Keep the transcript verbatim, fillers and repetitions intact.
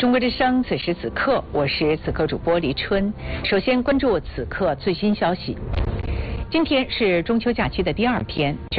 中国之声，此时此刻，我是此刻主播黎春。首先关注此刻最新消息。今天是中秋假期的第二天，十